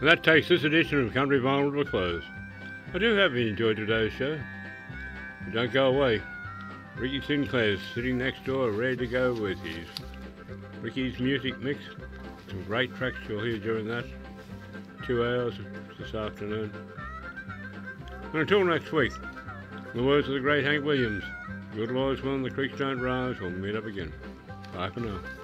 And that takes this edition of Country Vinyl to a close. I do hope you enjoyed today's show. But don't go away. Ricky Sinclair's sitting next door ready to go with his Ricky's Music Mix. Some great tracks you'll hear during that 2 hours this afternoon. And until next week, in the words of the great Hank Williams, good Lord's willing the creeks don't rise, we'll meet up again. Bye for now.